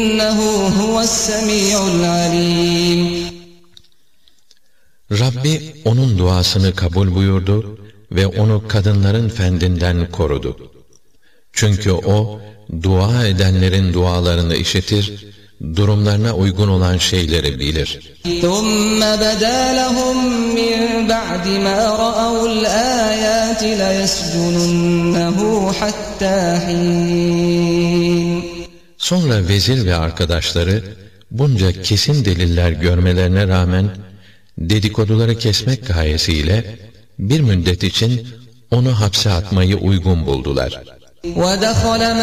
İnnehu huves-semî'ul alîm. Rabbi onun duasını kabul buyurdu ve onu kadınların fendinden korudu. Çünkü o, dua edenlerin dualarını işitir, durumlarına uygun olan şeyleri bilir. ثُمَّ بَدَا لَهُم مِّن بَعْدِ مَا رَأَوُا الْآيَاتِ لَيَسْجُنُنَّهُ حَتَّىٰ حِينٍ. Sonra vezir ve arkadaşları bunca kesin deliller görmelerine rağmen dedikoduları kesmek gayesiyle bir müddet için onu hapse atmayı uygun buldular. وَدَخَلَ